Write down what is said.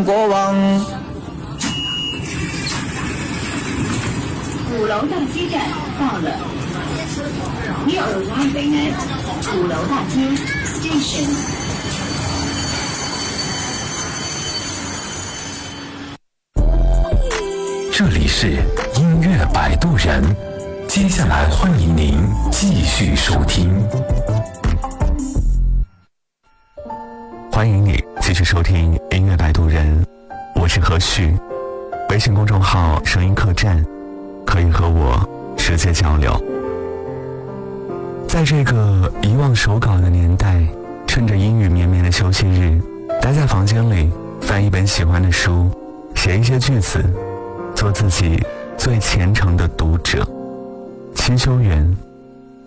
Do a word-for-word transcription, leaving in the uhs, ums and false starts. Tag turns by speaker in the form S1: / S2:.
S1: 向过往。
S2: 鼓楼大街站到了。We are arriving at 鼓楼大街 station。
S3: 这里是音乐摆渡人，接下来欢迎您继续收听。
S4: 欢迎你继续收听音乐摆渡人，我是何旭。微信公众号声音客栈可以和我直接交流。在这个遗忘手稿的年代，趁着阴雨绵绵的休息日，待在房间里翻一本喜欢的书，写一些句子，做自己最虔诚的读者。清修园